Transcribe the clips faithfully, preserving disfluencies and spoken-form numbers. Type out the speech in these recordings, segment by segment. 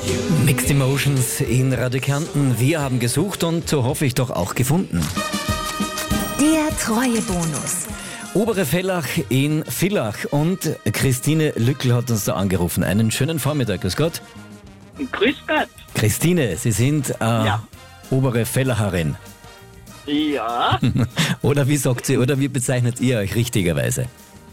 Mixed Emotions in Radio Kärnten. Wir haben gesucht und so hoffe ich doch auch gefunden. Der Treuebonus. Obere Vellach in Villach und Christine Lückl hat uns da angerufen. Einen schönen Vormittag, grüß Gott. Grüß Gott. Christine, Sie sind äh, Ja. obere Vellacherin. Ja, Oder wie sagt sie, oder wie bezeichnet ihr euch richtigerweise?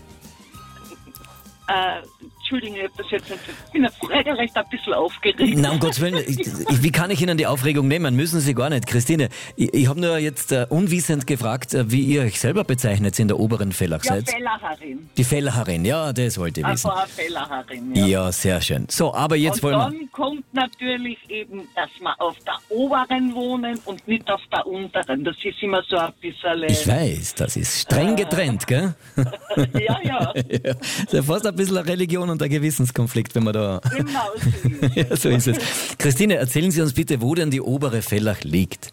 äh, Entschuldigung, ich hab das jetzt nicht. Ich bin regelrecht ein bisschen aufgeregt. Na, um Gottes Willen, ich, ich, wie kann ich Ihnen die Aufregung nehmen? Müssen Sie gar nicht. Christine, ich, ich habe nur jetzt äh, unwissend gefragt, äh, wie ihr euch selber bezeichnet in der oberen Vellach Ja, seid. Fellacherin. Die Vellacherin, ja, das wollte ich wissen. Also eine Fellacherin, ja. Ja, sehr schön. So, aber jetzt Und wollen wir... dann kommt natürlich eben, dass wir auf der oberen wohnen und nicht auf der unteren. Das ist immer so ein bisschen... Ich weiß, das ist streng getrennt, gell? ja, ja, Ja, das ist ja fast ein bisschen eine Religion und ein Gewissenskonflikt, wenn man da... genau so ist. Ja, so ist es. Christine, erzählen Sie uns bitte, wo denn die obere Vellach liegt.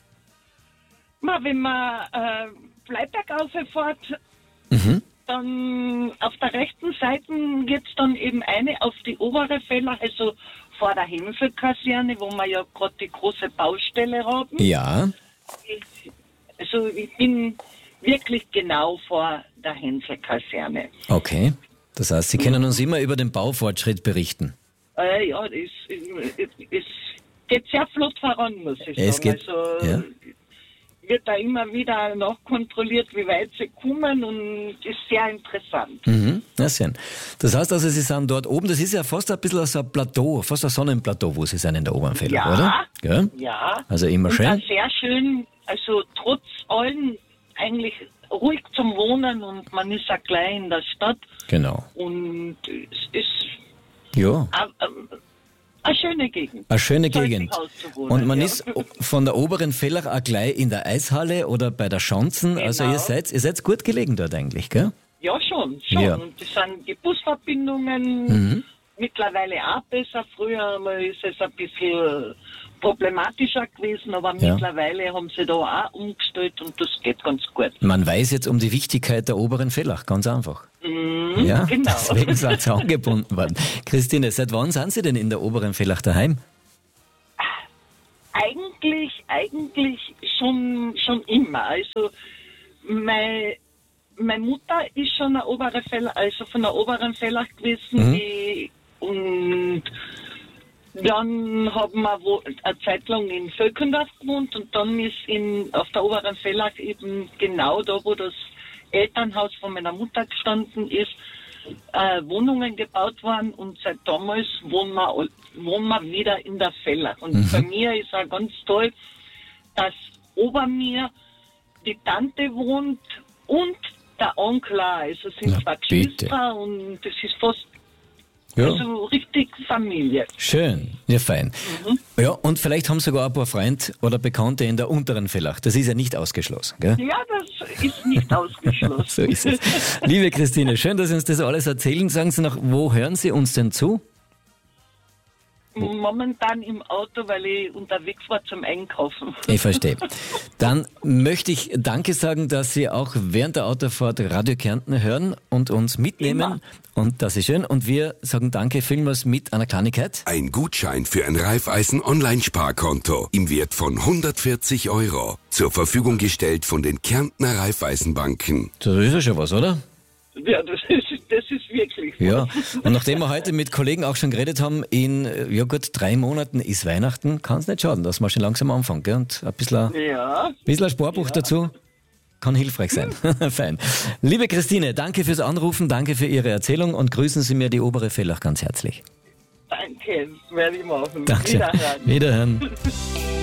Ma, wenn man äh, Bleiberg auffährt, Mhm. dann auf der rechten Seite geht's dann eben eine auf die obere Vellach, also vor der Hänselkaserne, wo wir ja gerade die große Baustelle haben. Ja, Ich, also ich bin wirklich genau vor der Hänselkaserne. okay. Das heißt, Sie können uns immer über den Baufortschritt berichten. Äh, ja, es, es, es geht sehr flott voran, muss ich Es sagen. geht- also ja. wird da immer wieder nachkontrolliert, wie weit sie kommen und ist sehr interessant. Mhm, na schön. Das heißt also, Sie sind dort oben, das ist ja fast ein bisschen so ein Plateau, fast ein Sonnenplateau, wo Sie sind in der oberen Vellach, Ja. oder? Gell? Ja. Also immer Und schön. auch sehr schön, also trotz allem eigentlich ruhig zum Wohnen und man ist ja gleich in der Stadt Genau. und es ist Ja. eine, eine schöne Gegend. Eine schöne Solche Gegend. Haus zu wohnen, Und man ja. ist von der oberen Vellach auch gleich in der Eishalle oder bei der Schanzen. Also Genau. ihr seid, ihr seid gut gelegen dort eigentlich, gell? Ja, schon, schon. Ja. Und das sind die Busverbindungen Mhm. mittlerweile auch besser. Früher einmal ist es ein bisschen problematischer gewesen, aber Ja. mittlerweile haben sie da auch umgestellt und das geht ganz gut. Man weiß jetzt um die Wichtigkeit der oberen Vellach, ganz einfach. Mhm, Ja, genau. deswegen seid ihr angebunden worden. Christine, seit wann sind Sie denn in der oberen Vellach daheim? Eigentlich, eigentlich schon, schon immer. Also, meine, meine Mutter ist schon eine obere Vellach, also von der oberen Vellach gewesen. Mhm. Die, und dann haben wir wo, eine Zeit lang in Völkendorf gewohnt und dann ist in, auf der oberen Vellach eben genau da, wo das Elternhaus von meiner Mutter gestanden ist, äh, Wohnungen gebaut worden und seit damals wohnen wir, all- wohnen wir wieder in der Vellach. Und Mhm. bei mir ist auch ganz toll, dass ober mir die Tante wohnt und der Onkel auch. Also es sind Na, zwei bitte. Geschwister und das ist fast Ja. also richtig Familie. Schön, ja fein. Mhm. Ja, und vielleicht haben sogar ein paar Freunde oder Bekannte in der unteren Vellach. Das ist ja nicht ausgeschlossen, gell? Ja, das ist nicht ausgeschlossen. So ist es. Liebe Christine, schön, dass Sie uns das alles erzählen. Sagen Sie noch, wo hören Sie uns denn zu? Momentan im Auto, weil ich unterwegs war zum Einkaufen. Ich verstehe. Dann möchte ich Danke sagen, dass Sie auch während der Autofahrt Radio Kärnten hören und uns mitnehmen. Immer. Und das ist schön. Und wir sagen Danke vielmals mit einer Kleinigkeit. Ein Gutschein für ein Raiffeisen Online-Sparkonto im Wert von hundertvierzig Euro. Zur Verfügung gestellt von den Kärntner Raiffeisenbanken. Das ist ja schon was, oder? Ja, das ist, das ist wirklich. Ja. Und nachdem wir heute mit Kollegen auch schon geredet haben, in, ja gut, drei Monaten ist Weihnachten, kann es nicht schaden, dass man schon langsam anfangen, gell? Und ein bisschen, Ja, ein bisschen ein Sparbuch dazu kann hilfreich sein. Fein. Liebe Christine, danke fürs Anrufen, danke für Ihre Erzählung und grüßen Sie mir die obere Vellach ganz herzlich. danke, das werde ich machen. Danke. Wiederhören. Wiederhören.